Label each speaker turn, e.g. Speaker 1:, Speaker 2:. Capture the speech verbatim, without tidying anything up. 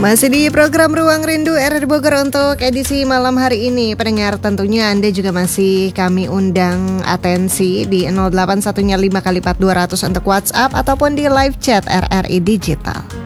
Speaker 1: Masih di program Ruang Rindu R R Bogor untuk edisi malam hari ini. Pendengar, tentunya Anda juga masih kami undang atensi di nol delapan satu lima kali empat dua ratus untuk WhatsApp ataupun di live chat R R I Digital.